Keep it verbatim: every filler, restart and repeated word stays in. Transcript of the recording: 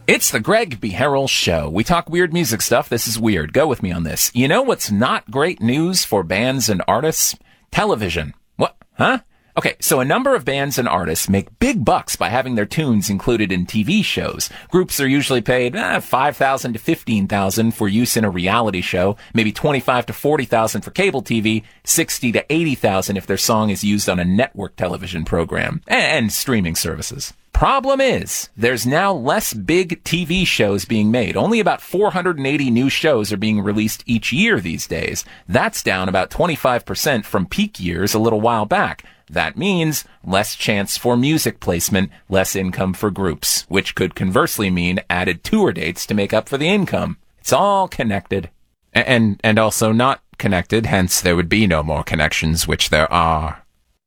It's the Greg B. Harrell Show. We talk weird music stuff. This is weird. Go with me on this. You know what's not great news for bands and artists? Television. What? Huh? Okay, so a number of bands and artists make big bucks by having their tunes included in T V shows. Groups are usually paid eh, five thousand dollars to fifteen thousand dollars for use in a reality show, maybe twenty-five thousand to forty thousand dollars for cable T V, sixty thousand to eighty thousand dollars if their song is used on a network television program, and, and streaming services. Problem is, there's now less big T V shows being made. Only about four hundred eighty new shows are being released each year these days. That's down about twenty-five percent from peak years a little while back. That means less chance for music placement, less income for groups, which could conversely mean added tour dates to make up for the income. It's all connected. And, and also not connected, hence there would be no more connections, which there are.